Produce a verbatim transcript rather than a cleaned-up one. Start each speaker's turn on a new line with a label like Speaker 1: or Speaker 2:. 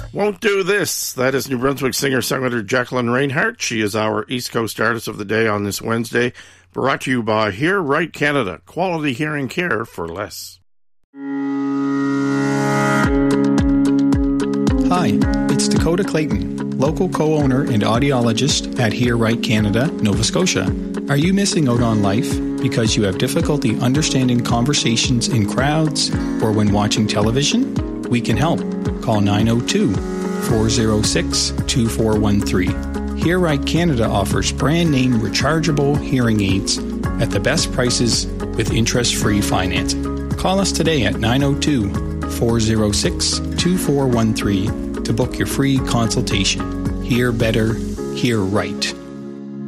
Speaker 1: Won't Do This. That is New Brunswick singer-songwriter Jacqueline Reinhardt. She is our East Coast Artist of the Day on this Wednesday. Brought to you by Hear Right Canada. Quality hearing care for less.
Speaker 2: Hi, it's Dakota Clayton, local co-owner and audiologist at Hear Right Canada, Nova Scotia. Are you missing out on life because you have difficulty understanding conversations in crowds or when watching television? We can help. Call nine oh two, four oh six, two four one three. Hear Right Canada offers brand-name rechargeable hearing aids at the best prices with interest-free financing. Call us today at nine oh two, four oh six, two four one three to book your free consultation. Hear better, hear right.